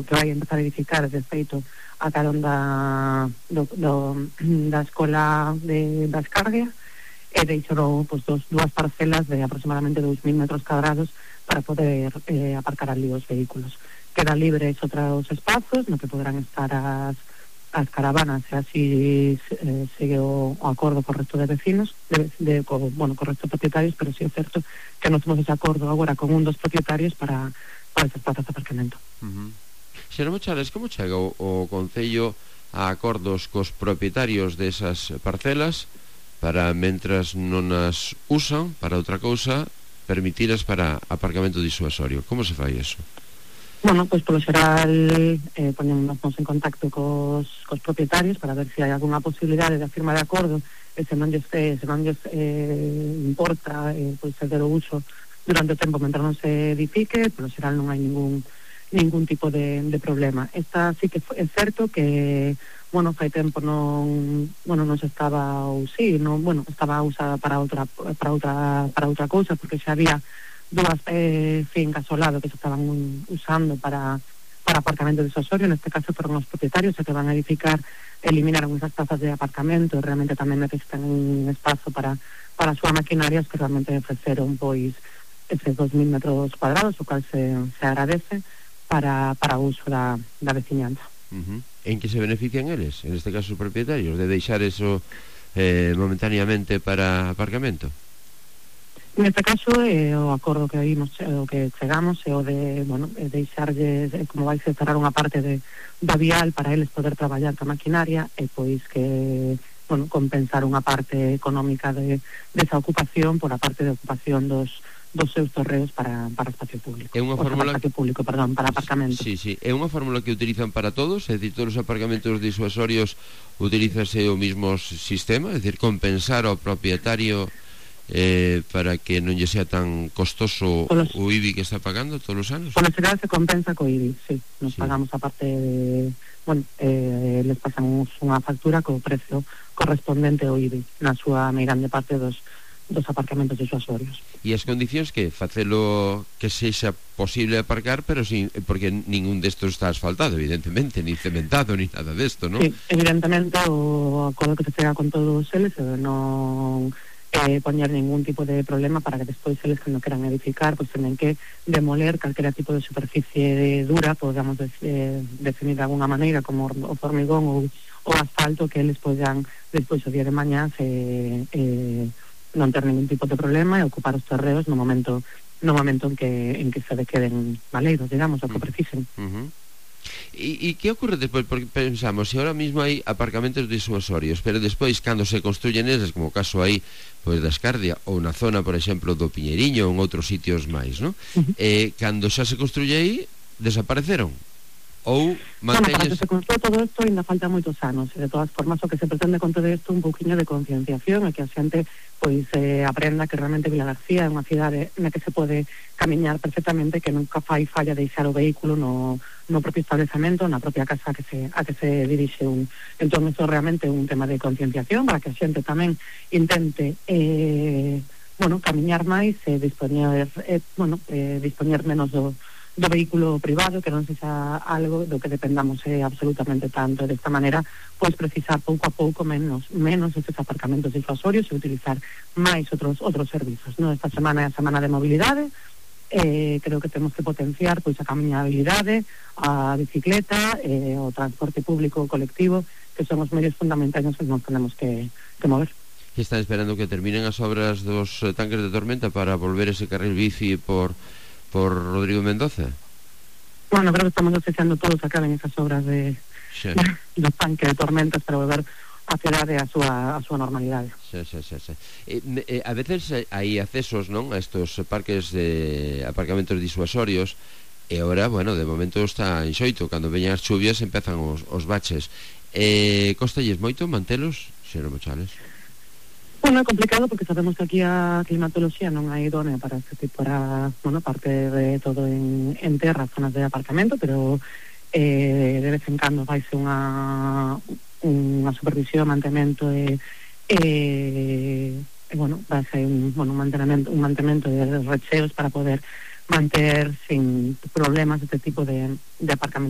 que vai empezar a edificar, de feito, a carón da escola da Escardia, e deixou dúas parcelas de aproximadamente 2.000 metros cuadrados para poder aparcar ali os vehículos. Quedan libres outros espazos no que poderán estar as caravanas, e así sigue o acordo co resto de vecinos, co resto de propietarios, pero sí é certo que non temos ese acordo agora con un dos propietarios para esas plazas de aparcamento. Xero Mochales, como chega o Concello a acordos cos propietarios desas parcelas para, mentras non as usan para outra cousa, permitiras para aparcamento disuasorio? Como se fai eso? Bueno, pois polo xeral poñémonos en contacto cos propietarios para ver se hai algunha posibilidade de firma de acordo, e se non lles importa pois ceder o uso durante o tempo mentre non se edifique, polo xeral non hai ningún tipo de problema. Esta sí que é certo que fai tempo non se estaba ou sí, estaba usada para outra cousa, porque xa había dúas fincas ao lado que se estaban usando para aparcamento disuasorio. Neste caso foron os propietarios que van a edificar, eliminaron esas plazas de aparcamento, e realmente tamén necesitan un espazo para a súa maquinaria, que realmente ofreceron pois eses 2.000 metros cuadrados, o cual se agradece para o uso da veciñanza. En que se benefician eles, en este caso os propietarios, de deixar eso momentáneamente para aparcamento? Neste caso, o acordo que vimos, o que chegamos, é o de, deixarlles, como vai se cerrar unha parte da vial para eles poder traballar ca maquinaria, e pois que, compensar unha parte económica desa ocupación por a parte de ocupación dos seus torreos para espacio público. É unha fórmula... para aparcamento. Sí. É unha fórmula que utilizan para todos, é dicir, todos os aparcamentos disuasorios utilízase o mismo sistema, é dicir, compensar ao propietario para que non lle sea tan costoso o IBI que está pagando todos os anos? Polo xeral se compensa co IBI, sí. Nos pagamos a parte de... les pasamos unha factura co precio correspondente ao IBI na súa meirande parte dos aparcamentos disuasorios. E as condicións que facelo que sexa posible aparcar, pero sin, porque ningún destos está asfaltado, evidentemente, ni cementado, ni nada desto, non? Sí, evidentemente o acordo que se chega con todos eles non poñer ningún tipo de problema para que despois eles que non queran edificar pois tenen que demoler calquera tipo de superficie dura, podemos definir de alguna maneira como o formigón ou asfalto, que eles podan despois o día de mañá non ter ningún tipo de problema e ocupar os terreos no momento en que se queden valeiros, digamos, o que precisen. E que ocorre despois? Porque pensamos, se ahora mismo hai aparcamentos disuasorios, pero despois, cando se construyen eses, como o caso aí pois da Escardia, ou na zona, por exemplo, do Piñeiriño, ou en outros sitios máis, non? Cando xa se construye aí, desapareceron? Ou manteñes... para que se construa todo isto ainda falta moitos anos, e de todas formas o que se pretende con todo isto un pouquiño de concienciación, e que a xente pois aprenda que realmente Vila García é unha cidade na que se pode camiñar perfectamente, que nunca fai falla deixar o vehículo no propio establecamento, na propia casa a que se dirixe un. Entón, isto realmente é un tema de concienciación para que a xente tamén intente camiñar máis e dispoñer menos do vehículo privado, que non sexa algo do que dependamos absolutamente tanto. Desta maneira, pois precisar pouco a pouco menos estes aparcamentos disuasorios e utilizar máis outros servizos. Esta semana é a semana de mobilidade, creo que temos que potenciar pois a camiñabilidade, a bicicleta, o transporte público colectivo, que son os medios fundamentais que nos tenemos que mover. Que están esperando que terminen as obras dos tanques de tormenta para volver ese carril bici por Rodrigo Mendoza? Creo que estamos deseando todos acaben esas obras do tanque de tormentas para volver a cidade a súa normalidade. A veces hai accesos, non, a estos parques de aparcamentos disuasorios, e agora, de momento está en xoito, cando veñan as chuvias empezan os baches. Costalles moito mantelos, Xero Mochales? É complicado porque sabemos que aquí a climatoloxía non é idónea para este tipo, parte de todo en terra, zonas de aparcamento, pero de vez en cando vaise unha supervisión, mantemento vaise un mantemento de recheos para poder manter sin problemas este tipo de aparcamento.